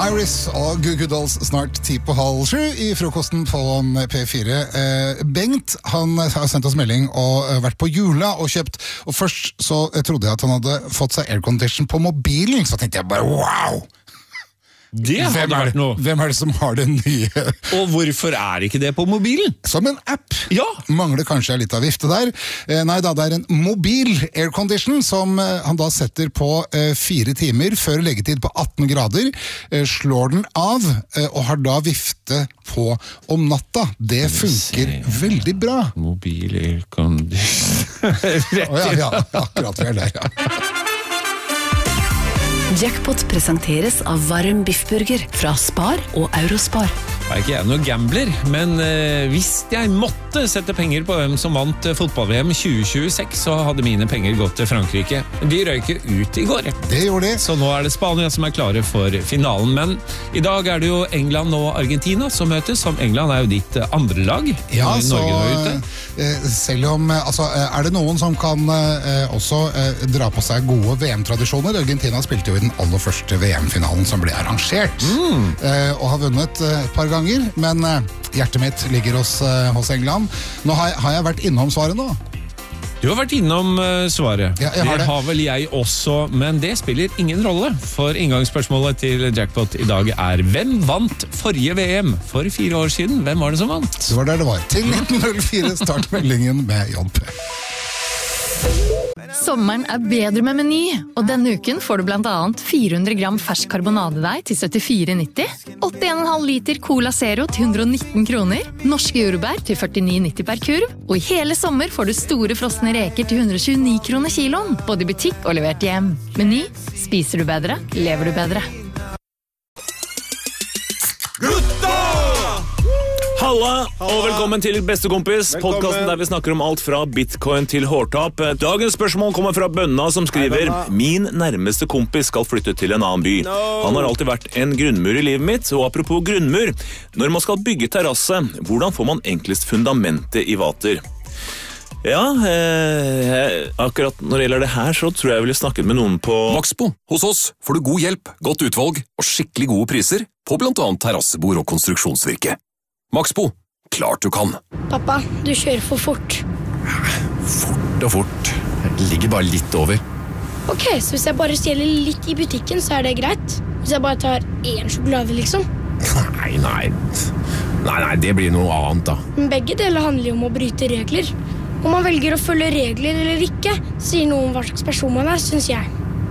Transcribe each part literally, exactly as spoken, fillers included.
Iris og Goo Goo Dolls snart ti på halv sju i frokosten på P fire. Eh, Bengt, han har sendt oss melding og uh, vært på Jula og kjøpt, og først så jeg trodde jeg at han hadde fått seg aircondition på mobilen, så tenkte jeg bare wow! Det hadde hvem, er vært det, noe. hvem er det som har den nye? Og hvorfor er ikke det på mobilen? Som en app. Ja. Mangler kanskje litt av vifte der. Eh, nei da, det er en mobil aircondition som eh, han da setter på eh, fire timer før leggetid på atten grader, eh, slår den av eh, og har da vifte på om natta. Det funker veldig bra. Mobil aircondition. oh, ja, ja, akkurat vi er der, ja. Jackpot presenteres av varm biffburger fra Spar og Eurospar. Jeg er ikke jeg noe gambler, men eh, hvis jeg måtte sette penger på hvem som vant eh, fotball-V M tjue tjueseks, så hadde mine penger gått til Frankrike. De røyk ut i går. Det gjorde de. Så nå er det Spania som er klare for finalen. Men i dag er det jo England og Argentina som møtes, som England er jo ditt eh, andre lag. Ja, så ute. Eh, selv om, altså, er det noen som kan eh, også eh, dra på seg gode V M-tradisjoner? Argentina spilte jo i den aller første V M-finalen som ble arrangert, mm. eh, og har vunnet eh, et par ganger, men eh, hjertet mitt ligger hos, eh, hos England. Nå har jeg, har jeg vært innom svaret nå. Du har vært innom uh, svaret. Ja, jeg har det det. har vel jeg også, men det spiller ingen rolle, for inngangsspørsmålet til Jackpot i dag er: hvem vant forrige V M for fire år siden? Hvem var det som vant? Det var der det var. Til nitten null fire, start meldingen med J P. Sommeren er bedre med Meny, og denne uken får du blant annet fire hundre gram fersk karbonadedeig til syttifire nitti, åtti komma fem liter Cola Zero til hundre og nitten kroner, norske jordbær til førtini nitti per kurv, og i hele sommer får du store frosne reker til hundre og tjueni kroner kiloen, både i butikk og levert hjem. Meny, spiser du bedre, lever du bedre. Halla, og velkommen til Bestekompis, podcasten der vi snakker om alt fra bitcoin til hårtap. Dagens spørsmål kommer fra Bønna, som skriver: min nærmeste kompis skal flytte til en annen by. Han har alltid vært en grunnmur i livet mitt, og apropos grunnmur, når man skal bygge terrasse, hvordan får man enklest fundamentet i vater? Ja, eh, akkurat når det gjelder det her, så tror jeg jeg ville snakket med noen på Maxbo. Hos oss får du god hjelp, godt utvalg og skikkelig gode priser på blant annet terrassebord og konstruksjonsvirke. Maxbo, klart du kan. Pappa, du kjører for fort. Fort og fort. Jeg ligger bare litt over. Ok, så hvis jeg bare stjeler litt i butikken, så er det greit? Hvis jeg bare tar én sjokolade, liksom? Nei, nei. Nei, nei, det blir noe annet da. Men begge deler handler jo om å bryte regler. Om man velger å følge regler eller ikke, sier noe om hva slags person man er, synes jeg.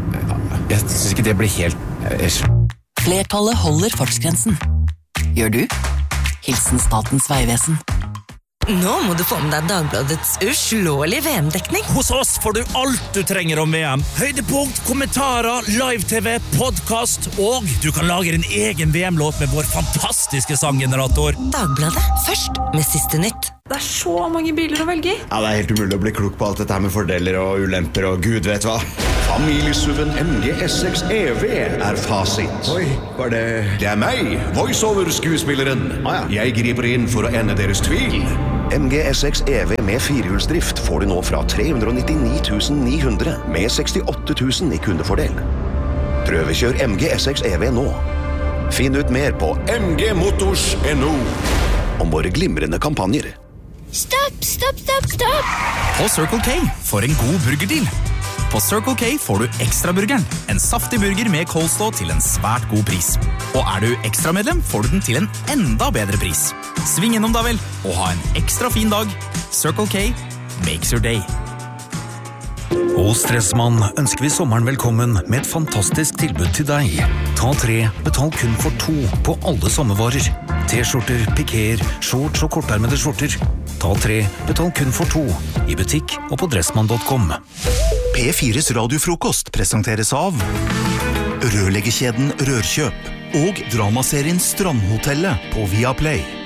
Jeg synes ikke det blir helt... Flertallet holder fartsgrensen. Gjør du? Hilsen Statens Vegvesen. Nå må du få med deg Dagbladets uslåelige V M-dekning. Hos oss får du alt du trenger om V M. Høydepunkt, kommentarer, live-tv, podcast, og du kan lage din egen V M-låt med vår fantastiske sanggenerator. Dagbladet, først med siste nytt. Det er så mange biler å velge i. Ja, det er helt umulig å bli klok på alt dette her med fordeler og ulemper og gud vet hva. Familiesuven M G S seks E V er fasit. Oi, var det... Det er meg, voiceover-skuespilleren. Ah, ja. Jeg griper inn for å ende deres tvil. M G S seks E V med firehjulsdrift får du nå fra tre hundre og nittini tusen ni hundre med sekstiåtte tusen i kundefordel. Prøvekjør M G S seks E V nå. Finn ut mer på m g motors punktum n o om våre glimrende kampanjer. Stopp, stopp, stopp, stopp! På Circle K for en god burgerdeal. På Circle K får du Ekstraburgeren, en saftig burger med coleslaw til en svært god pris. Og er du ekstramedlem, får du den til en enda bedre pris. Sving innom da vel, og ha en ekstra fin dag. Circle K makes your day. Hos Stressmann ønsker vi sommeren velkommen med et fantastisk tilbud til deg. Ta tre, betal kun for to på alle sommervarer. T-skjorter, pikéer, shorts og kortarmede skjorter. Ta tre, betal kun for to i butikk og på dressmann punktum com. P fires radiofrokost presenteres av rørleggerkjeden Rørkjøp og dramaserien Strandhotellet på Viaplay.